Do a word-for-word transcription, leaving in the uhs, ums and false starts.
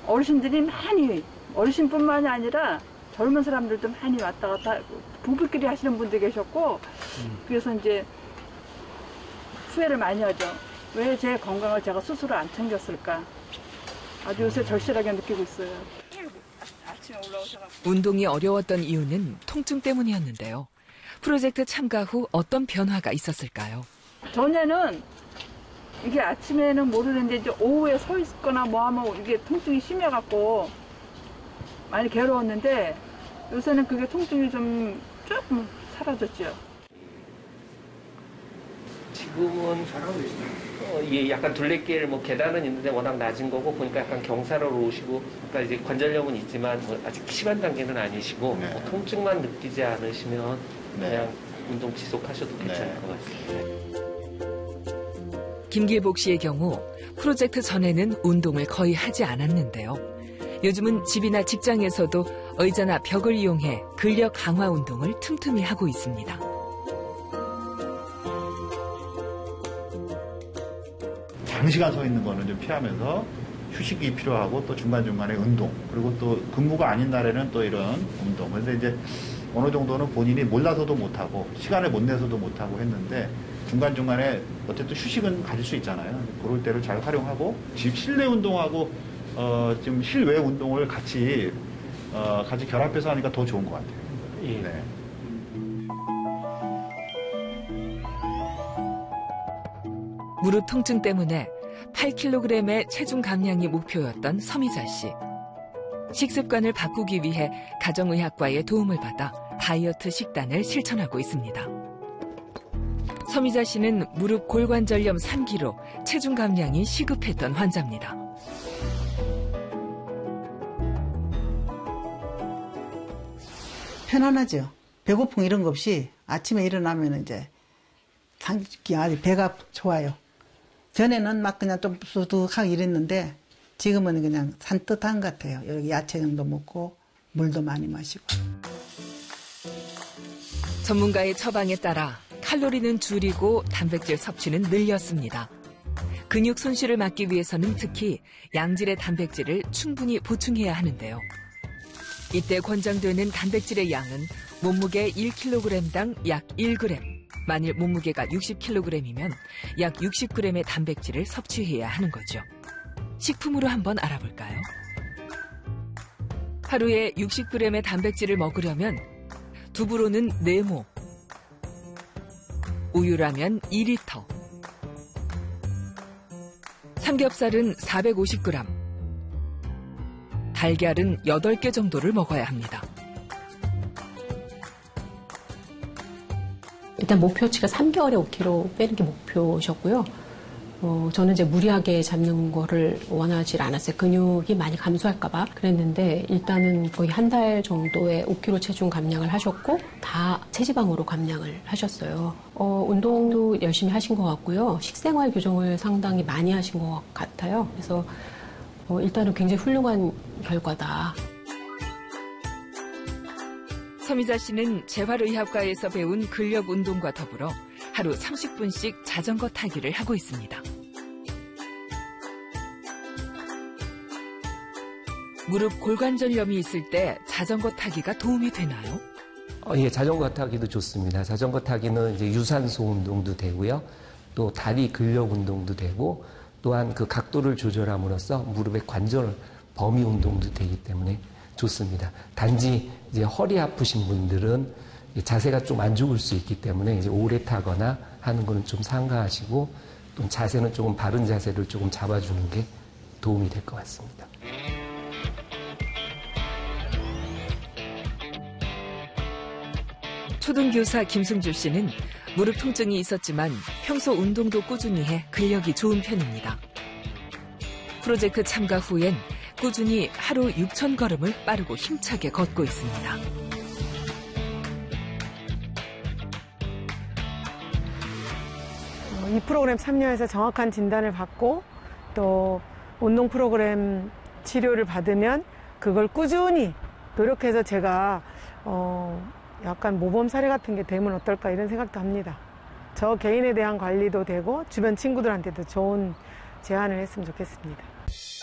어르신들이 많이, 어르신뿐만이 아니라 젊은 사람들도 많이 왔다 갔다 부부끼리 하시는 분도 계셨고, 음. 그래서 이제 후회를 많이 하죠. 왜 제 건강을 제가 스스로 안 챙겼을까. 아주 요새 절실하게 느끼고 있어요. 아침에 올라오셔서. 운동이 어려웠던 이유는 통증 때문이었는데요. 프로젝트 참가 후 어떤 변화가 있었을까요? 전에는 이게 아침에는 모르는데 이제 오후에 서 있거나 뭐 하면 이게 통증이 심해갖고 많이 괴로웠는데 요새는 그게 통증이 좀 조금 사라졌죠. 지금은 어, 예, 약간 둘레길 뭐 계단은 있는데 워낙 낮은 거고 보니까 약간 경사로로 오시고 그러니까 이제 관절염은 있지만 뭐 아직 심한 단계는 아니시고 네. 뭐 통증만 느끼지 않으시면 네. 그냥 운동 지속하셔도 괜찮을 네. 것 같습니다. 김길복 씨의 경우 프로젝트 전에는 운동을 거의 하지 않았는데요. 요즘은 집이나 직장에서도 의자나 벽을 이용해 근력 강화 운동을 틈틈이 하고 있습니다. 장시간 서 있는 거는 좀 피하면서 휴식이 필요하고 또 중간중간에 운동, 그리고 또 근무가 아닌 날에는 또 이런 운동. 그런데 이제 어느 정도는 본인이 몰라서도 못하고 시간을 못 내서도 못하고 했는데 중간중간에 어쨌든 휴식은 가질 수 있잖아요. 그럴 때를 잘 활용하고 집 실내 운동하고 어, 지금 실외 운동을 같이 어, 같이 결합해서 하니까 더 좋은 것 같아요. 예. 네. 무릎 통증 때문에 팔 킬로그램의 체중 감량이 목표였던 서미자 씨. 식습관을 바꾸기 위해 가정의학과의 도움을 받아 다이어트 식단을 실천하고 있습니다. 서미자 씨는 무릎 골관절염 삼 기로 체중 감량이 시급했던 환자입니다. 편안하죠. 배고픔 이런 거 없이 아침에 일어나면 이제 상기 아주 배가 좋아요. 전에는 막 그냥 좀 수둑하게 이랬는데 지금은 그냥 산뜻한 것 같아요. 여기 야채도 먹고 물도 많이 마시고. 전문가의 처방에 따라 칼로리는 줄이고 단백질 섭취는 늘렸습니다. 근육 손실을 막기 위해서는 특히 양질의 단백질을 충분히 보충해야 하는데요. 이때 권장되는 단백질의 양은 몸무게 일 킬로그램당 약 일 그램, 만일 몸무게가 육십 킬로그램이면 약 육십 그램의 단백질을 섭취해야 하는 거죠. 식품으로 한번 알아볼까요? 하루에 육십 그램의 단백질을 먹으려면 두부로는 네 모, 우유라면 이 리터, 삼겹살은 사백오십 그램, 달걀은 여덟 개 정도를 먹어야 합니다. 일단 목표치가 삼 개월에 오 킬로그램 빼는 게 목표셨고요. 어, 저는 이제 무리하게 잡는 거를 원하지 않았어요. 근육이 많이 감소할까봐 그랬는데 일단은 거의 한 달 정도의 오 킬로그램 체중 감량을 하셨고 다 체지방으로 감량을 하셨어요. 어, 운동도 열심히 하신 것 같고요. 식생활 교정을 상당히 많이 하신 것 같아요. 그래서 어, 일단은 굉장히 훌륭한 결과다. 서미자 씨는 재활의학과에서 배운 근력 운동과 더불어 하루 삼십 분씩 자전거 타기를 하고 있습니다. 무릎 골관절염이 있을 때 자전거 타기가 도움이 되나요? 어, 예, 자전거 타기도 좋습니다. 자전거 타기는 이제 유산소 운동도 되고요. 또 다리 근력 운동도 되고 또한 그 각도를 조절함으로써 무릎의 관절 범위 운동도 되기 때문에 좋습니다. 단지 이제 허리 아프신 분들은 자세가 좀 안 좋을 수 있기 때문에 이제 오래 타거나 하는 거는 좀 삼가하시고 또 자세는 조금 바른 자세를 조금 잡아주는 게 도움이 될 것 같습니다. 초등교사 김승주 씨는 무릎 통증이 있었지만 평소 운동도 꾸준히 해 근력이 좋은 편입니다. 프로젝트 참가 후엔 꾸준히 하루 육천 걸음을 빠르고 힘차게 걷고 있습니다. 이 프로그램 참여해서 정확한 진단을 받고 또 운동 프로그램 치료를 받으면 그걸 꾸준히 노력해서 제가 어 약간 모범 사례 같은 게 되면 어떨까 이런 생각도 합니다. 저 개인에 대한 관리도 되고 주변 친구들한테도 좋은 제안을 했으면 좋겠습니다.